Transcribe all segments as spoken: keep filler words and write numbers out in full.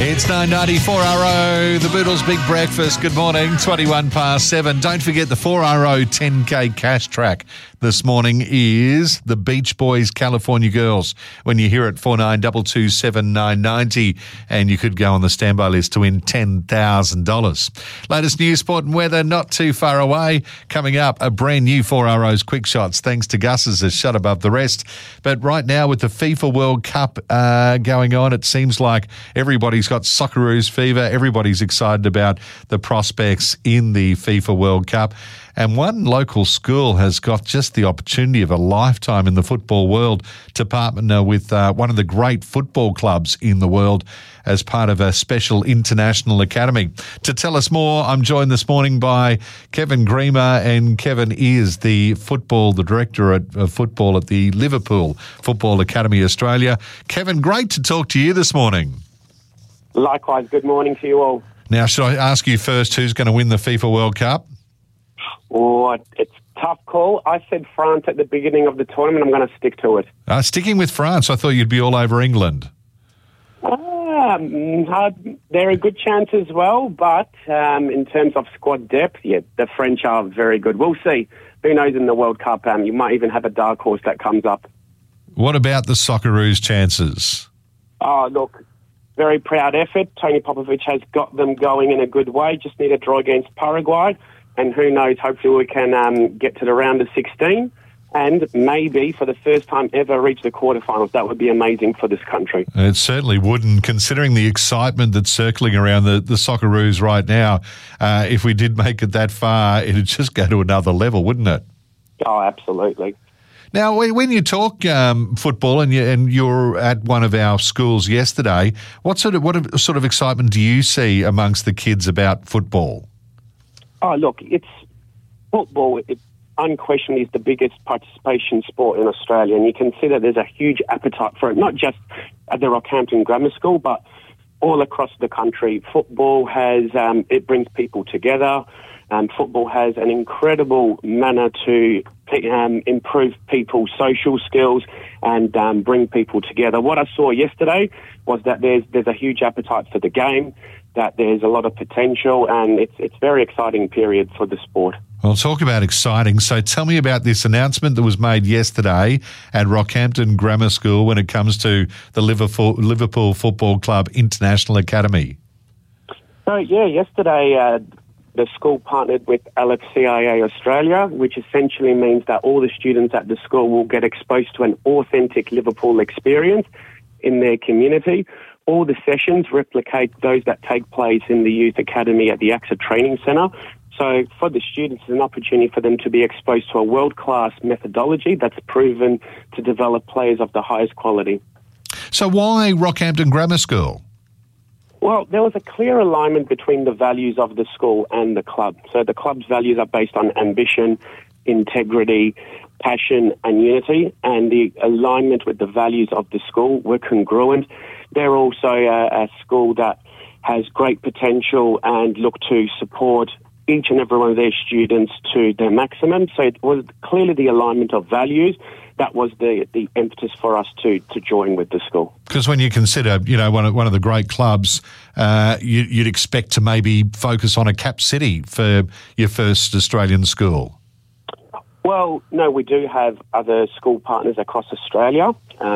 It's nine ninety-four R O, the Boodles Big Breakfast. Good morning, twenty-one past seven. Don't forget the four R O ten K cash track this morning is the Beach Boys California Girls. When you hear it, four nine two two seven nine nine zero, and you could go on the standby list to win ten thousand dollars. Latest news, sport and weather not too far away. Coming up, a brand new four R O's Quick Shots, thanks to Gus's is shut above the rest. But right now with the FIFA World Cup uh, going on, it seems like everybody's got Socceroos fever. Everybody's excited about the prospects in the FIFA World Cup. And one local school has got just the opportunity of a lifetime in the football world to partner with uh, one of the great football clubs in the world as part of a special international academy. To tell us more, I'm joined this morning by Kevin Grima, and Kevin is the football, the director of football at the Liverpool Football Academy Australia. Kevin, great to talk to you this morning. Likewise, good morning to you all. Now, should I ask you first who's going to win the FIFA World Cup? Oh, it's a tough call. I said France at the beginning of the tournament. I'm going to stick to it. Uh, sticking with France, I thought you'd be all over England. Um, uh, they're a good chance as well, but um, in terms of squad depth, yeah, the French are very good. We'll see. Who knows in the World Cup? Um, you might even have a dark horse that comes up. What about the Socceroos' chances? Oh, look, very proud effort. Tony Popovic has got them going in a good way. Just need a draw against Paraguay. And who knows, hopefully we can um, get to the round of sixteen and maybe for the first time ever reach the quarterfinals. That would be amazing for this country. It certainly would, and considering the excitement that's circling around the, the Socceroos right now, uh, if we did make it that far, it'd just go to another level, wouldn't it? Oh, absolutely. Now, when you talk um, football and, you, and you're at one of our schools yesterday, what sort of what sort of excitement do you see amongst the kids about football? Oh, look, it's football. It unquestionably is the biggest participation sport in Australia, and you can see that there's a huge appetite for it, not just at the Rockhampton Grammar School, but all across the country. Football has, um, it brings people together. Um, football has an incredible manner to um, improve people's social skills and um, bring people together. What I saw yesterday was that there's there's a huge appetite for the game, that there's a lot of potential, and it's it's a very exciting period for the sport. Well, talk about exciting. So tell me about this announcement that was made yesterday at Rockhampton Grammar School when it comes to the Liverpool, Liverpool Football Club International Academy. So, yeah, yesterday uh, the school partnered with L F C I A Australia, which essentially means that all the students at the school will get exposed to an authentic Liverpool experience in their community. All the sessions replicate those that take place in the Youth Academy at the A X A Training Centre. So for the students, it's an opportunity for them to be exposed to a world-class methodology that's proven to develop players of the highest quality. So why Rockhampton Grammar School? Well, there was a clear alignment between the values of the school and the club. So the club's values are based on ambition, integrity, passion and unity, and the alignment with the values of the school were congruent. They're also a, a school that has great potential and look to support each and every one of their students to their maximum. So it was clearly the alignment of values that was the, the impetus for us to, to join with the school. Because when you consider, you know, one of, one of the great clubs, uh, you, you'd expect to maybe focus on a cap city for your first Australian school. Well, no, we do have other school partners across Australia.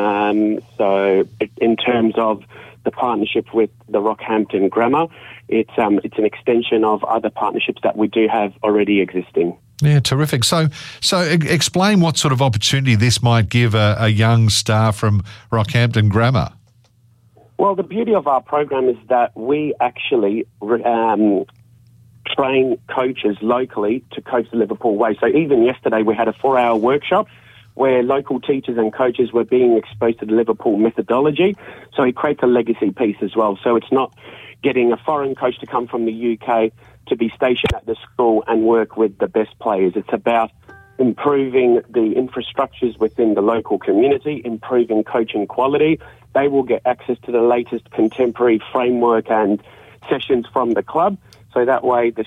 Um, so in terms of the partnership with the Rockhampton Grammar, it's um, it's an extension of other partnerships that we do have already existing. Yeah, terrific. So, so explain what sort of opportunity this might give a, a young star from Rockhampton Grammar. Well, the beauty of our program is that we actually um, train coaches locally to coach the Liverpool way. So even yesterday we had a four-hour workshop where local teachers and coaches were being exposed to the Liverpool methodology. So it creates a legacy piece as well. So it's not getting a foreign coach to come from the U K to be stationed at the school and work with the best players. It's about improving the infrastructures within the local community, improving coaching quality. They will get access to the latest contemporary framework and sessions from the club. So that way the